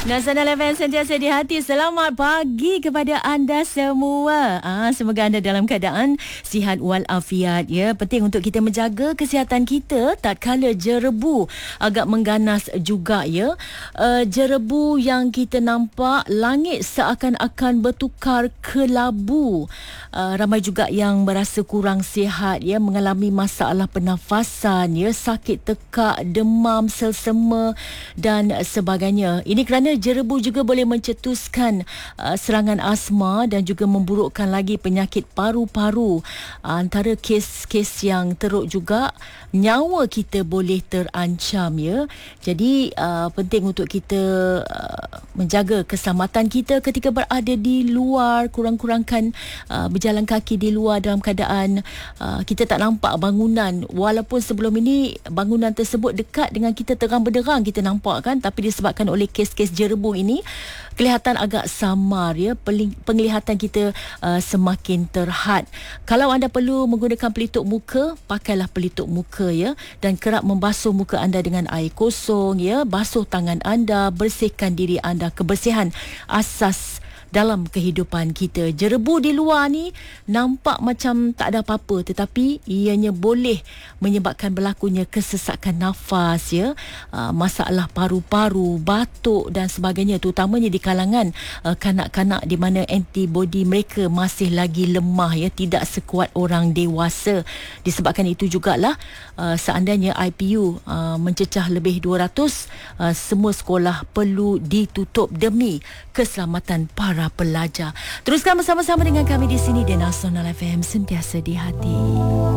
Nasional FM sentiasa di hati. Selamat pagi kepada anda semua. Semoga anda dalam keadaan sihat walafiat ya. Penting untuk kita menjaga kesihatan kita tak kala jerebu agak mengganas juga ya. Jerebu yang kita nampak, langit seakan-akan bertukar kelabu. Ramai juga yang merasa kurang sihat ya, mengalami masalah pernafasan ya, sakit tekak, demam, selsema dan sebagainya. Ini kerana jerebu juga boleh mencetuskan serangan asma dan juga memburukkan lagi penyakit paru-paru. Antara kes-kes yang teruk juga, nyawa kita boleh terancam ya. Jadi penting untuk kita menjaga keselamatan kita ketika berada di luar, kurang-kurangkan berjalan kaki di luar dalam keadaan kita tak nampak bangunan. Walaupun sebelum ini bangunan tersebut dekat dengan kita, terang benderang kita nampak kan, tapi disebabkan oleh kes-kes jerebu ini kelihatan agak samar ya, penglihatan kita semakin terhad. Kalau anda perlu menggunakan pelitup muka, pakailah pelitup muka ya, dan kerap membasuh muka anda dengan air kosong ya, basuh tangan anda, bersihkan diri anda. Kebersihan asas dalam kehidupan kita. Jerebu di luar ni nampak macam tak ada apa-apa, tetapi ianya boleh menyebabkan berlakunya kesesakan nafas ya, masalah paru-paru, batuk dan sebagainya, terutamanya di kalangan kanak-kanak di mana antibody mereka masih lagi lemah ya, tidak sekuat orang dewasa. Disebabkan itu jugalah seandainya IPU mencecah lebih 200, semua sekolah perlu ditutup demi keselamatan para pelajar. Teruskan bersama-sama dengan kami di sini di Nasional FM, sentiasa di hati.